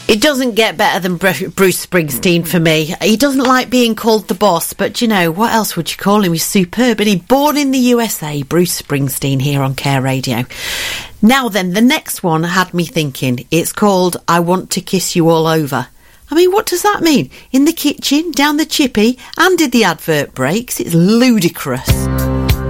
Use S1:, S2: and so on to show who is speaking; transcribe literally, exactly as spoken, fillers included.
S1: It doesn't get better than Bruce Springsteen for me. He doesn't like being called the boss, but you know, what else would you call him? He's superb. And he born in the U S A, Bruce Springsteen, here on Care Radio. Now then, the next one had me thinking. It's called I Want to Kiss You All Over. I mean, what does that mean? In the kitchen, down the chippy, and did the advert breaks? It's ludicrous.